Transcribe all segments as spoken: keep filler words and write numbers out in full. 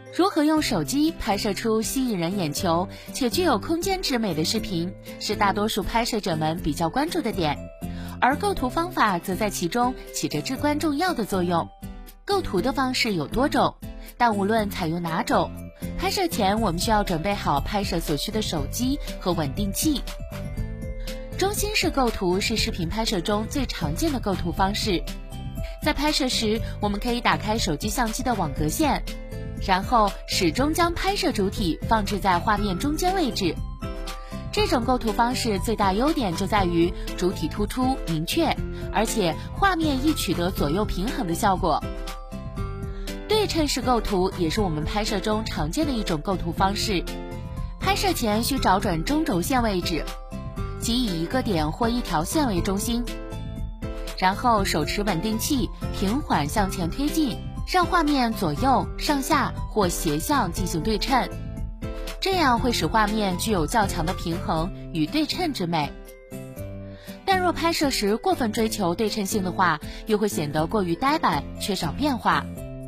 如何用手机拍摄出吸引人眼球且具有空间之美的视频，是大多数拍摄者们比较关注的点，而构图方法则在其中起着至关重要的作用。构图的方式有多种，但无论采用哪种，拍摄前我们需要准备好拍摄所需的手机和稳定器。中心式构图是视频拍摄中最常见的构图方式。在拍摄时，我们可以打开手机相机的网格线，然后始终将拍摄主体放置在画面中间位置。这种构图方式最大优点就在于主体突出明确，而且画面易取得左右平衡的效果。对称式构图也是我们拍摄中常见的一种构图方式。拍摄前需找准中轴线位置，即以一个点或一条线为中心，然后手持稳定器平缓向前推进，让画面左右、上下或斜向进行对称，这样会使画面具有较强的平衡与对称之美。但若拍摄时过分追求对称性的话，又会显得过于呆板，缺少变化。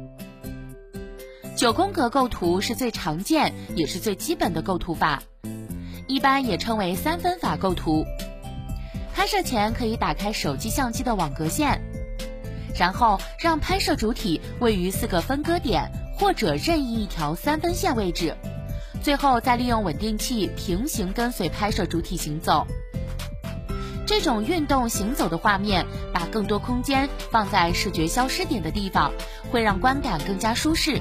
九宫格构图是最常见也是最基本的构图法，一般也称为三分法构图。拍摄前可以打开手机相机的网格线，然后让拍摄主体位于四个分割点或者任意一条三分线位置，最后再利用稳定器平行跟随拍摄主体行走。这种运动行走的画面，把更多空间放在视觉消失点的地方，会让观感更加舒适。